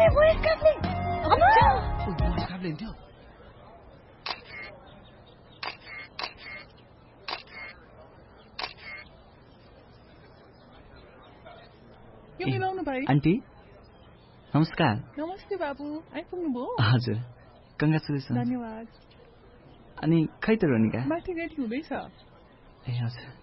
Aunty नमस्कार। नमस्ते बाबु, आइपुग्नुभयो? हजुर, कङ्ग्रेचुलेसन। धन्यवाद। अनि खै त रोनिका? माथि रेडी हुँदैछ। ए हजुर।